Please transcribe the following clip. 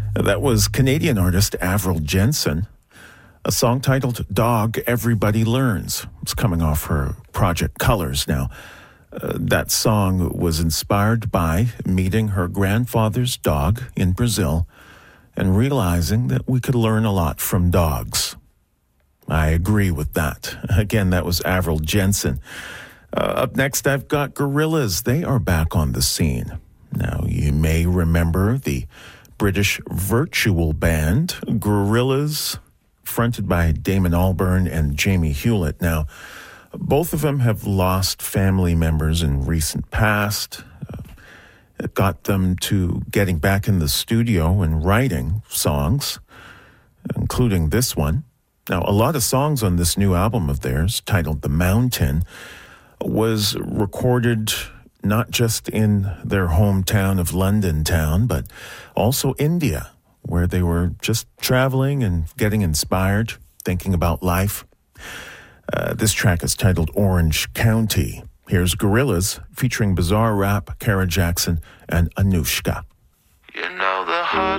That was Canadian artist Avril Jensen. A song titled Dog Everybody Learns. It's coming off her project Colors now. That song was inspired by meeting her grandfather's dog in Brazil and realizing that we could learn a lot from dogs. I agree with that. Again, that was Avril Jensen. Up next, I've got Gorillaz. They are back on the scene. Now, you may remember the British virtual band, Gorillaz, fronted by Damon Albarn and Jamie Hewlett. Now, both of them have lost family members in recent past. It got them to getting back in the studio and writing songs, including this one. Now, a lot of songs on this new album of theirs, titled The Mountain, was recorded not just in their hometown of London town, but also India, where they were just traveling and getting inspired, thinking about life. This track is titled Orange County. Here's Gorillaz featuring Bizarre Rap, Kara Jackson, and Anushka. You know the heart